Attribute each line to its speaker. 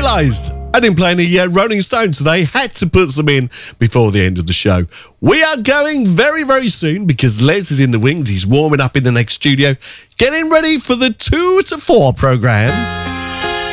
Speaker 1: realised I didn't play any Rolling Stones today. Had to put some in before the end of the show. We are going very, very soon because Les is in the wings. He's warming up in the next studio, getting ready for the 2 to 4 programme.